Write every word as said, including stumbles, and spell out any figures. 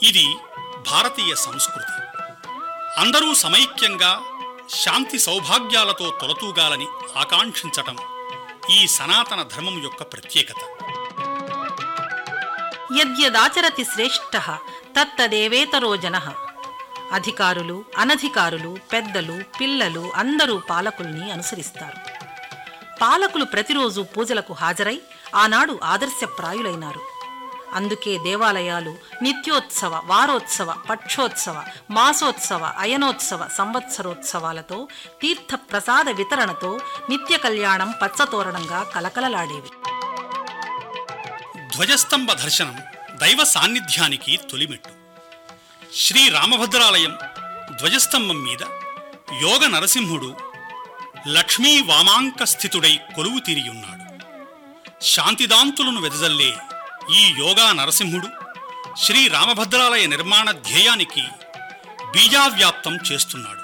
ఇది భారతీయ సంస్కృతి. అందరూ సమైక్యంగా శాంతి సౌభాగ్యాలతో తొలతూగాలని ఆకాంక్షించటం ఈ సనాతన ధర్మం యొక్క ప్రత్యేకత. యద్యదాచరతి శ్రేష్ఠః తత్తదేవేతరో జనః. అధికారులు, అనధికారులు, పెద్దలు, పిల్లలు అందరూ పాలకుల్ని అనుసరిస్తారు. పాలకులు ప్రతిరోజు పూజలకు హాజరై ఆనాడు ఆదర్శప్రాయులైనారు. అందుకే దేవాలయాలు నిత్యోత్సవ, వారోత్సవ, పక్షోత్సవ, మాసోత్సవ, అయనోత్సవ, సంవత్సరోత్సవాలతో, తీర్థ ప్రసాద వితరణతో నిత్య కళ్యాణం పచ్చతోరణంగా కలకలలాడేవి. ధ్వజస్తంభ దర్శనం దైవ సాన్నిధ్యానికి తొలిమెట్టు. శ్రీ రామభద్రాలయం ధ్వజస్తంభం మీద యోగ నరసింహుడు లక్ష్మీ వామాంక స్థితుడై కొలువు తీరియున్నాడు. శాంతిదాంతులను వెదజల్లే ఈ యోగా నరసింహుడు శ్రీ రామభద్రాలయ నిర్మాణ ధ్యేయానికి బీజావ్యాప్తం చేస్తున్నాడు.